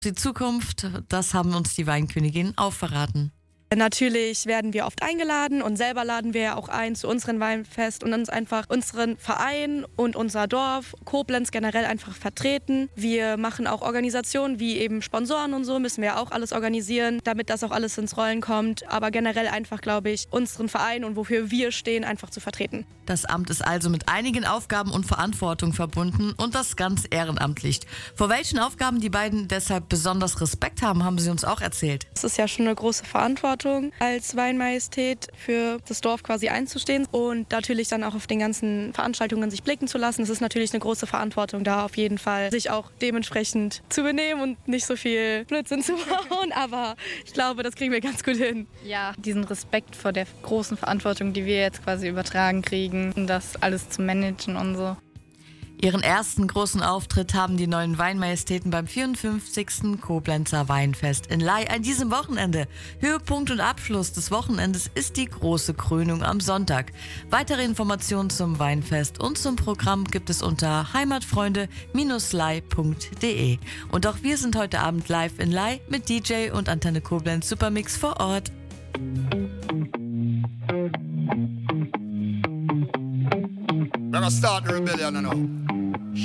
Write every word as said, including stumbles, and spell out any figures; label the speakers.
Speaker 1: Die Zukunft, das haben uns die Weinkönigin auch verraten.
Speaker 2: Natürlich werden wir oft eingeladen und selber laden wir ja auch ein zu unserem Weinfest und uns einfach unseren Verein und unser Dorf, Koblenz generell einfach vertreten. Wir machen auch Organisationen wie eben Sponsoren und so, müssen wir auch alles organisieren, damit das auch alles ins Rollen kommt. Aber generell einfach, glaube ich, unseren Verein und wofür wir stehen, einfach zu vertreten.
Speaker 1: Das Amt ist also mit einigen Aufgaben und Verantwortung verbunden und das ganz ehrenamtlich. Vor welchen Aufgaben die beiden deshalb besonders Respekt haben, haben sie uns auch erzählt.
Speaker 2: Es ist ja schon eine große Verantwortung, als Weinmajestät für das Dorf quasi einzustehen und natürlich dann auch auf den ganzen Veranstaltungen sich blicken zu lassen. Es ist natürlich eine große Verantwortung da, auf jeden Fall sich auch dementsprechend zu benehmen und nicht so viel Blödsinn zu bauen, aber ich glaube, das kriegen wir ganz gut hin.
Speaker 3: Ja, diesen Respekt vor der großen Verantwortung, die wir jetzt quasi übertragen kriegen, um das alles zu managen und so.
Speaker 1: Ihren ersten großen Auftritt haben die neuen Weinmajestäten beim vierundfünfzigsten Koblenzer Weinfest in Ley an diesem Wochenende. Höhepunkt und Abschluss des Wochenendes ist die große Krönung am Sonntag. Weitere Informationen zum Weinfest und zum Programm gibt es unter heimatfreunde Bindestrich ley punkt de. Und auch wir sind heute Abend live in Ley mit D J und Antenne Koblenz Supermix vor Ort.
Speaker 4: We're gonna start the rebellion now.